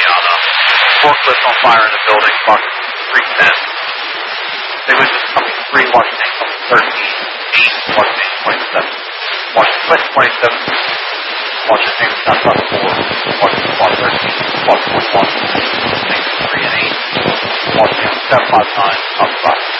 manana. Forklift on fire in the building, box 310. They was just coming 3, Washington coming 13, 8, Washington 27. Washington 27, Washington Southwest 4, Washington 13, Washington 1, 3 and 8, Washington 759, up 5.